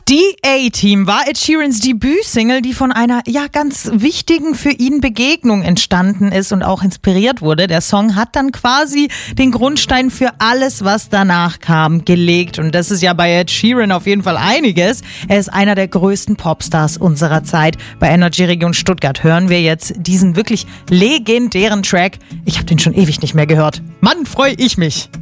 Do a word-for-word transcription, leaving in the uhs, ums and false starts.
Die A-Team war Ed Sheerans Debütsingle, die von einer ja ganz wichtigen für ihn Begegnung entstanden ist und auch inspiriert wurde. Der Song hat dann quasi den Grundstein für alles, was danach kam, gelegt. Und das ist ja bei Ed Sheeran auf jeden Fall einiges. Er ist einer der größten Popstars unserer Zeit. Bei Energy Region Stuttgart hören wir jetzt diesen wirklich legendären Track. Ich habe den schon ewig nicht mehr gehört. Mann, freue ich mich.